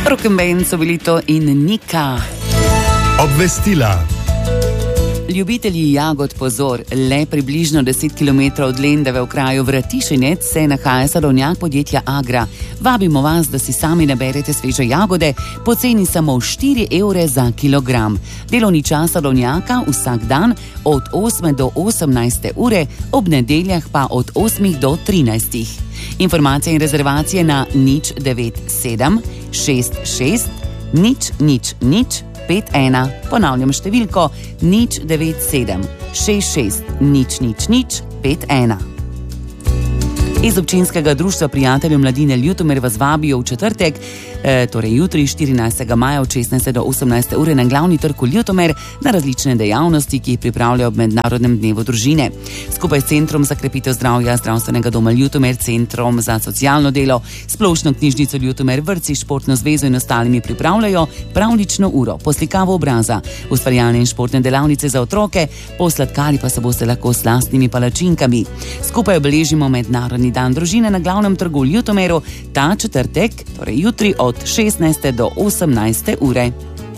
Rock'n'Band so bili to in Nika. Obvestila. Ljubitelji jagod, pozor, le približno 10 km od Lendave v kraju Vratišenec se nahaja sadovnjak podjetja Agra. Vabimo vas, da si sami naberete sveže jagode po ceni samo 4 evre za kilogram. Delovni čas sadovnjaka vsak dan od 8 do 18 ure, ob nedeljah pa od 8 do 13. Informacije in rezervacije na 097 66 000 51. Ponavljam številko 097 66 000 51. Iz občinskega društva prijateljev mladine Ljutomer vas vabijo v četrtek, torej jutri 14. maja od 16. do 18. ure na glavni trg v Ljutomer na različne dejavnosti, ki jih pripravljajo ob Mednarodnem dnevu družine. Skupaj s Centrom za krepitev zdravja Zdravstvenega doma Ljutomer, Centrom za socialno delo, Splošno knjižnico Ljutomer, vrtci, Športno zvezo in ostalimi pripravljajo pravlično uro, poslikavo obraza, ustvarjalne in športne delavnice za otroke, posladkali pa se boste lahko s lastnimi palačinkami. Skupaj obeležimo Mednarodni dan družine na glavnem trgu v Ljutomeru ta četrtek, torej jutri od 16. do 18. ure.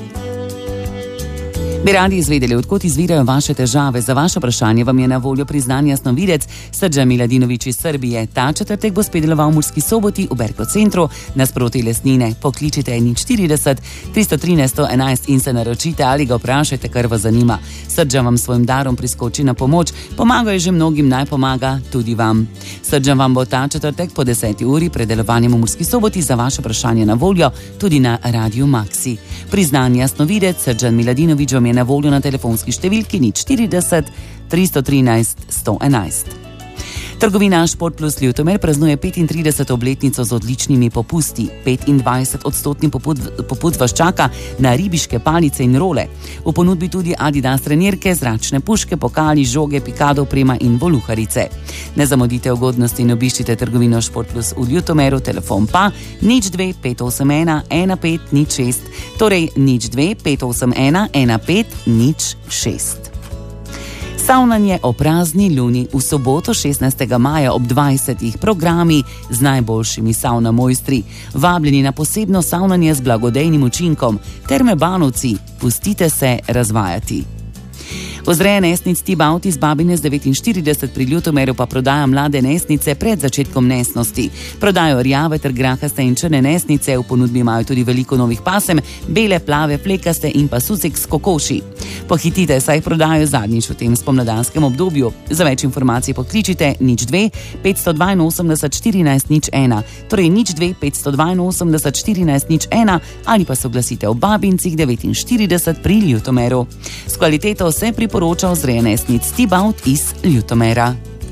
Bi radi izvedeli, odkot izvirajo vaše težave? Za vaše vprašanje vam je na voljo priznani jasnovidec Srđan Miladinović iz Srbije. Ta četrtek bo spet deloval v Murski Soboti v Berko centru nasproti Lesnine. Pokličite 040 313 111 in se naročite ali ga vprašajte, kar vas zanima. Srđan vam svojim darom priskoči na pomoč, pomaga je že mnogim, naj pomaga tudi vam. Srđan vam bo ta četrtek po 10. uri pred delovanjem v Murski Soboti za vaše vprašanje na voljo tudi na Radiu Maxi. Priznani jasnovidec Srđan Miladinović vam je na voljo na telefonski številki 040 313 111. Trgovina Šport Plus Ljutomer praznuje 35. obletnico z odličnimi popusti. 25% popust vas čaka na ribiške palice in role. V ponudbi tudi Adidas trenirke, zračne puške, pokali, žoge, pikado, oprema in voluharice. Ne zamudite ugodnosti in obiščite trgovino Šport Plus v Ljutomeru, telefon pa 02 581 1506, torej 02 581 1506. Savnanje o prazni luni v soboto 16. maja ob 20. programi z najboljšimi savna mojstri. Vabljeni na posebno savnanje z blagodejnim učinkom. Terme Banovci, pustite se razvajati. Vzreja nesnic Tibaut iz Babine z 49 pri Ljutomeru pa prodaja mlade nesnice pred začetkom nesnosti. Prodajo rjave ter grahaste in črne nesnice, v ponudbi imajo tudi veliko novih pasem, bele, plave, flekaste in pa susek s kokoši. Pohitite, saj jih prodajo zadnjič v tem spomladanskem obdobju. Za več informacij pokličite 02 582 14 01, torej 02 582 14 01 ali pa se oglasite v Babincih 49 pri Ljutomeru. S kvaliteto se priporoča vzreja nesnic Tibaut iz Ljutomera.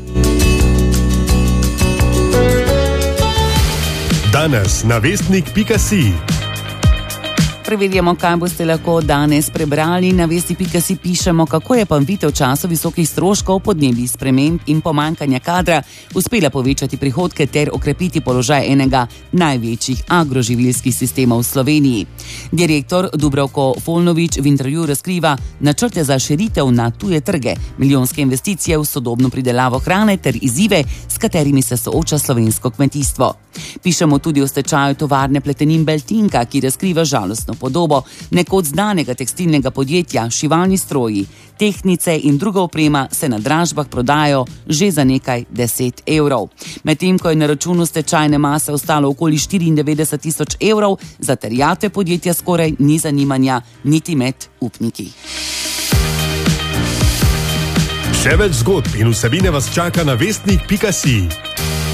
Danes na vestnik.si. Preverjamo, kaj boste lahko danes prebrali. Na vesti.si pišemo, kako je Panvite v času visokih stroškov, podnebnih sprememb in pomanjkanja kadra uspela povečati prihodke ter okrepiti položaj enega največjih agroživilskih sistemov v Sloveniji. Direktor Dubravko Folnović v intervjuju razkriva načrte za širitev na tuje trge, milijonske investicije v sodobno pridelavo hrane ter izzive, s katerimi se sooča slovensko kmetijstvo. Pišemo tudi o stečaju tovarne pletenin Beltinka, ki razkriva žalostno podobo nekoč znanega tekstilnega podjetja. Šivalni stroji, tehnice in druga oprema se na dražbah prodajo že za nekaj 10 evrov. Medtem ko je na računu stečajne mase ostalo okoli 94 tisoč evrov, za terjatve podjetja skoraj ni zanimanja niti med upniki. Še več zgodb in vsebine vas čaka na vestnik.si.